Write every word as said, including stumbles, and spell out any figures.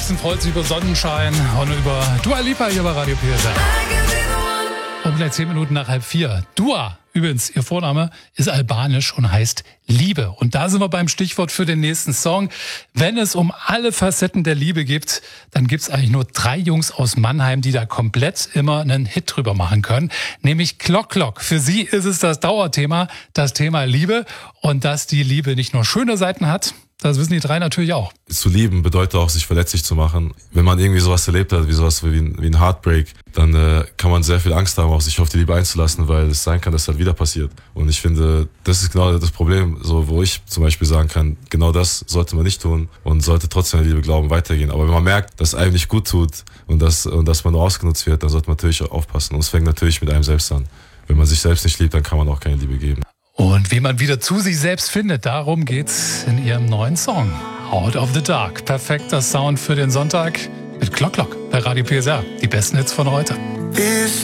Carsten freut sich über Sonnenschein und über Dua Lipa hier bei Radio P S R. Um gleich zehn Minuten nach halb vier. Dua, übrigens, ihr Vorname ist albanisch und heißt Liebe. Und da sind wir beim Stichwort für den nächsten Song. Wenn es um alle Facetten der Liebe geht, dann gibt's eigentlich nur drei Jungs aus Mannheim, die da komplett immer einen Hit drüber machen können. Nämlich Klock Klock. Für sie ist es das Dauerthema, das Thema Liebe. Und dass die Liebe nicht nur schöne Seiten hat, das wissen die drei natürlich auch. Zu lieben bedeutet auch, sich verletzlich zu machen. Wenn man irgendwie sowas erlebt hat, wie sowas wie ein, wie ein Heartbreak, dann äh, kann man sehr viel Angst haben, auch sich auf die Liebe einzulassen, weil es sein kann, dass das halt wieder passiert. Und ich finde, das ist genau das Problem, so wo ich zum Beispiel sagen kann, genau das sollte man nicht tun und sollte trotzdem an die Liebe glauben, weitergehen. Aber wenn man merkt, dass es einem nicht gut tut und dass, und dass man nur ausgenutzt wird, dann sollte man natürlich auch aufpassen. Und es fängt natürlich mit einem selbst an. Wenn man sich selbst nicht liebt, dann kann man auch keine Liebe geben. Und wie man wieder zu sich selbst findet, darum geht's in ihrem neuen Song. Out of the Dark. Perfekter Sound für den Sonntag mit Klock Klock bei Radio P S R. Die besten Hits von heute. Ist